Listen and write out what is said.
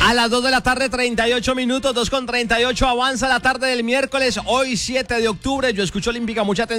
A las 2 de la tarde, 38 minutos, 2:38, avanza la tarde del miércoles, hoy 7 de octubre. Yo escucho Olímpica, mucha atención.